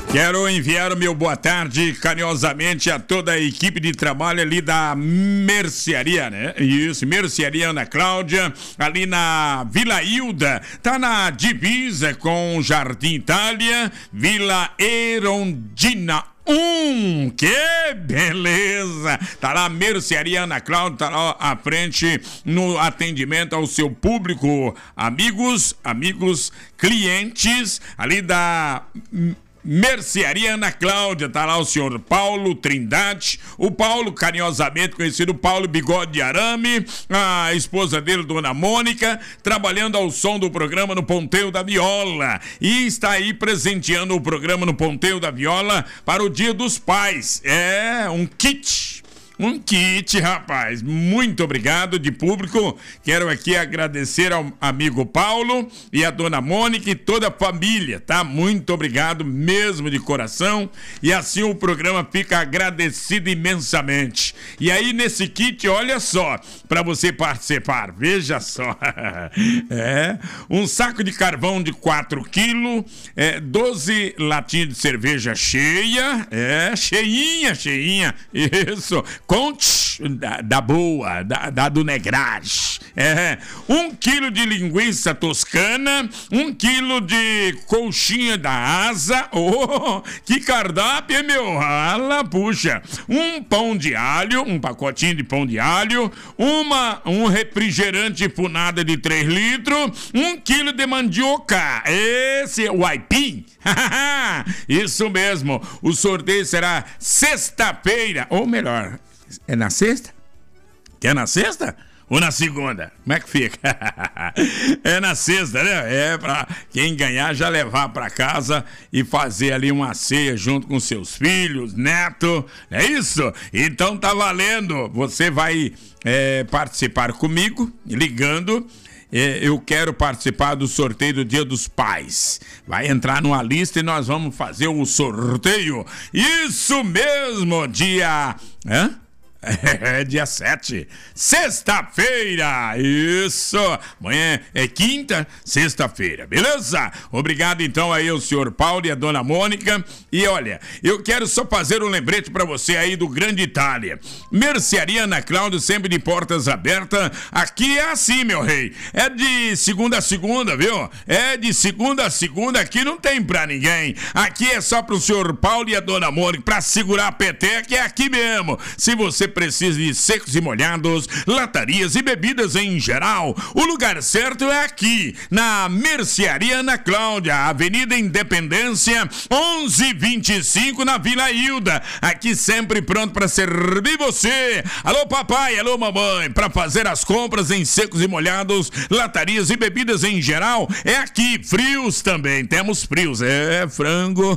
Quero enviar o meu boa tarde carinhosamente a toda a equipe de trabalho ali da mercearia, né? Isso, mercearia Ana Cláudia, ali na Vila Hilda, tá na divisa com Jardim Itália, Vila Erondina. Que beleza! Tá lá a mercearia Ana Cláudia, tá lá à frente no atendimento ao seu público, amigos, clientes ali da mercearia Ana Cláudia. Tá lá o senhor Paulo Trindade, o Paulo, carinhosamente conhecido Paulo Bigode de Arame, a esposa dele, Dona Mônica, trabalhando ao som do programa no Ponteio da Viola, e está aí presenteando o programa no Ponteio da Viola para o Dia dos Pais. É um kit, rapaz. Muito obrigado de público. Quero aqui agradecer ao amigo Paulo e a dona Mônica e toda a família, tá? Muito obrigado mesmo de coração. E assim o programa fica agradecido imensamente. E aí nesse kit, olha só, para você participar, veja só. Um saco de carvão de 4 quilos, 12 latinhas de cerveja cheia, cheinha, isso. Conte da boa, da do Negrage. 1 quilo de linguiça toscana, 1 quilo de coxinha da asa. Oh, que cardápio, hein, meu? Rala, puxa. Um pão de alho, um pacotinho de pão de alho, um refrigerante funada de 3 litros, 1 quilo de mandioca. Esse é o aipim. Isso mesmo. O sorteio será sexta-feira, ou melhor, é na sexta? Quer na sexta? Ou na segunda? Como é que fica? É na sexta, né? É pra quem ganhar já levar pra casa e fazer ali uma ceia junto com seus filhos, neto. É isso? Então tá valendo. Você vai participar comigo, ligando. Eu quero participar do sorteio do Dia dos Pais. Vai entrar numa lista e nós vamos fazer o sorteio. Isso mesmo, dia... dia 7, sexta-feira, isso, amanhã é quinta, sexta-feira, beleza? Obrigado então aí ao senhor Paulo e a dona Mônica. E olha, eu quero só fazer um lembrete pra você aí do Grande Itália. Mercearia Ana Cláudia, sempre de portas abertas. Aqui é assim, meu rei, é de segunda a segunda, viu? É de segunda a segunda, aqui não tem pra ninguém. Aqui é só pro senhor Paulo e a dona Mônica, pra segurar a peteca, é aqui mesmo. Se você precisa de secos e molhados, latarias e bebidas em geral, o lugar certo é aqui, na Mercearia Ana Cláudia, Avenida Independência 1125, na Vila Hilda. Aqui sempre pronto para servir você. Alô papai, alô mamãe, para fazer as compras em secos e molhados, latarias e bebidas em geral, é aqui. Frios também, temos frios, frango,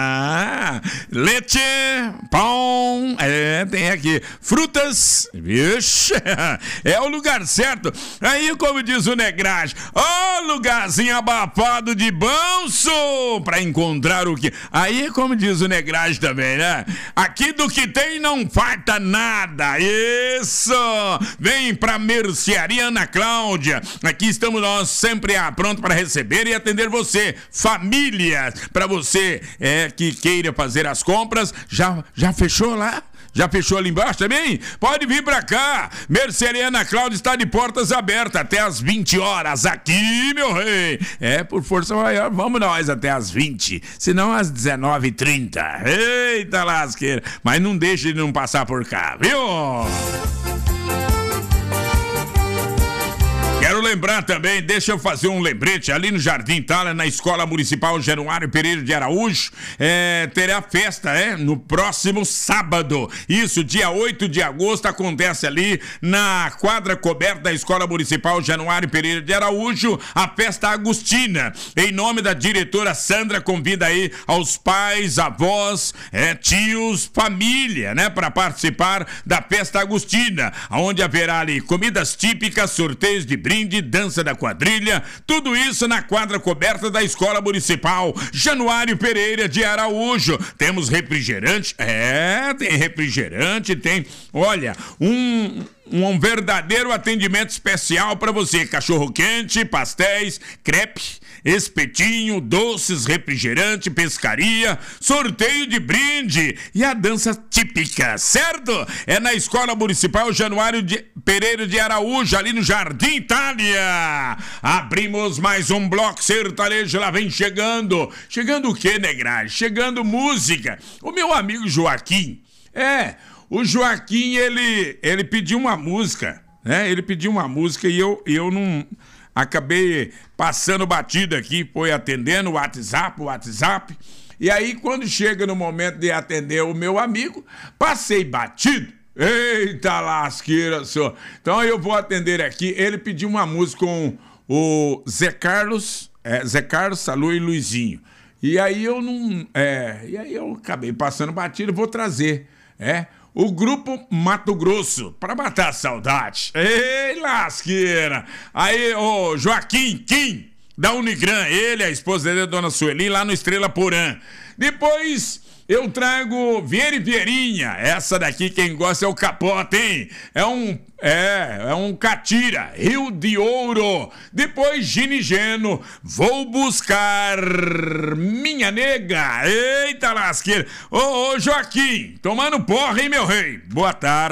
leite, pão, tem aqui. Frutas, vixe, é o lugar certo. Aí, como diz o Negrage, lugarzinho abafado de banço pra encontrar o que... Aí, como diz o Negrage também, né? Aqui do que tem não falta nada. Isso! Vem pra Mercearia Ana Cláudia. Aqui estamos nós sempre pronto para receber e atender você. Famílias, pra você que queira fazer as compras. Já fechou lá? Já fechou ali embaixo também? Pode vir pra cá. Mercearia Ana Cláudia está de portas abertas até as 20 horas. Aqui, meu rei. Por força maior, vamos nós até as 20. Senão às 19h30. Eita lasqueira. Mas não deixe de não passar por cá, viu? Quero lembrar também, deixa eu fazer um lembrete, ali no Jardim Itália, na Escola Municipal Januário Pereira de Araújo, terá festa, no próximo sábado. Isso, dia 8 de agosto, acontece ali na quadra coberta da Escola Municipal Januário Pereira de Araújo, a festa agostina. Em nome da diretora Sandra, convida aí aos pais, avós, tios, família, para participar da festa agostina, onde haverá ali comidas típicas, sorteios de brinde, dança da quadrilha, tudo isso na quadra coberta da Escola Municipal Januário Pereira de Araújo. Temos refrigerante, tem refrigerante, tem, olha, um verdadeiro atendimento especial para você. Cachorro-quente, pastéis, crepe, espetinho, doces, refrigerante, pescaria, sorteio de brinde e a dança típica, certo? É na Escola Municipal Januário Pereira de Araújo, ali no Jardim Itália. Abrimos mais um bloco sertanejo, lá vem chegando. Chegando o quê, negragem? Chegando música. O meu amigo Joaquim, o Joaquim, ele pediu uma música, né? Ele pediu uma música e eu não... Acabei passando batida aqui, foi atendendo o WhatsApp. E aí, quando chega no momento de atender o meu amigo, passei batido. Eita lasqueira, senhor. Então eu vou atender aqui. Ele pediu uma música com o Zé Carlos, Salu e Luizinho. E aí eu não... E aí eu acabei passando batido, vou trazer, o Grupo Mato Grosso, pra matar a saudade. Ei, lasqueira! Aí, ô Joaquim, Kim, da Unigran, ele, a esposa dele, a dona Sueli, lá no Estrela Porã. Depois eu trago Vieira e Vieirinha. Essa daqui, quem gosta é o Capota, hein? É um catira, Rio de Ouro. Depois Ginigeno, Vou Buscar Minha Nega. Eita lasqueira. Ô Joaquim, tomando porra, hein, meu rei? Boa tarde.